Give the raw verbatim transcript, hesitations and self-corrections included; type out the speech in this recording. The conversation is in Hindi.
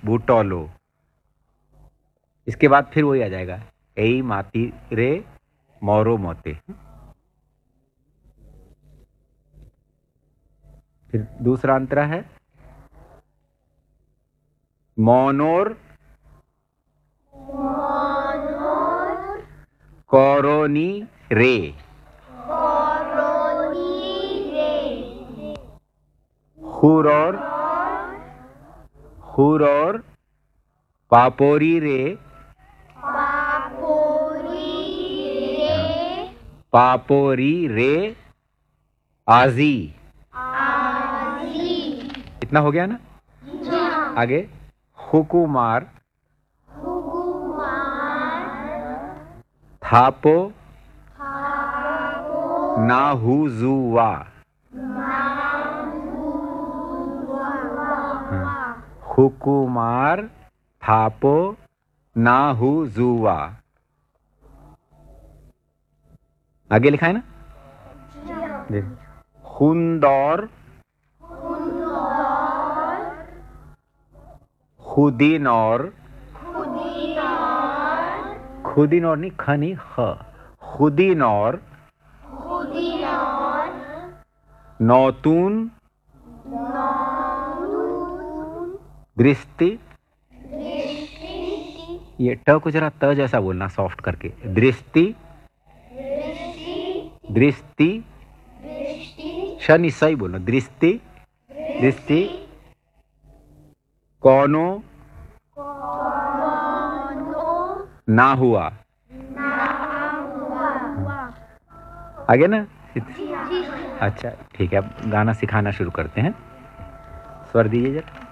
बूटोलो। इसके बाद फिर वही आ जाएगा, एई माती रे मोरो मोते। फिर दूसरा अंतरा है मोनोर कोरोनी रे। हुरोर हुरोर पापोरी रे। पापोरी रे आजी। इतना हो गया ना। आगे हुकुमार थापो नाहुजुवा। हुकुमार थापो नाहुजुवा। आगे लिखा है ना। हुंदौर खुदीनौर। खुदीनौर नहीं, ख नहीं, ख। खुदीनौर नौतून दृष्टि। ये ट को जरा त जैसा बोलना, सॉफ्ट करके। दृष्टि दृष्टि शनि सही बोलना। दृष्टि दृष्टि कौनो ना हुआ। आगे ना। अच्छा ठीक है, अब गाना सिखाना शुरू करते हैं। स्वर दीजिए जरा।